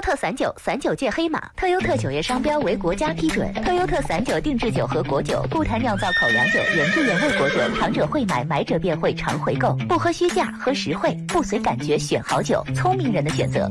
特散酒，散酒界黑马。特优特酒业商标为国家批准。特优特散酒定制酒和果酒，不谈酿造口粮酒，原汁原味果酒，尝者会买，买者便会常回购。不喝虚价，喝实惠，不随感觉选好酒，聪明人的选择。